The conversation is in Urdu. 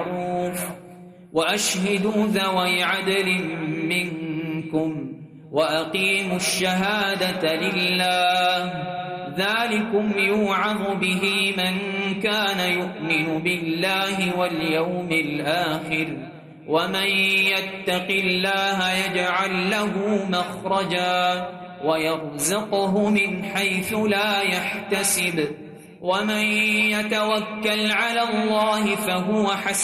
بالمعروف وأشهدوا ذوي عدل منكم وأقيموا الشهادة لله ذلكم يوعظ به من كان يؤمن بالله واليوم الآخر ومن يتق الله يجعل له مخرجا ويرزقه من حيث لا يحتسب ومن يتوكل على الله فهو حسبه